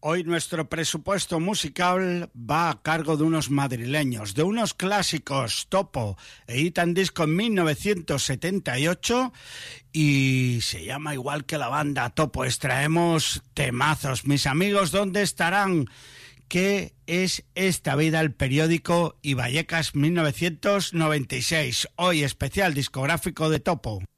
Hoy nuestro presupuesto musical va a cargo de unos madrileños, de unos clásicos. Topo editan disco en 1978 y se llama igual que la banda Topo. Extraemos temazos. Mis amigos, ¿dónde estarán? ¿Qué es esta vida? El periódico y Vallecas 1996. Hoy especial discográfico de Topo.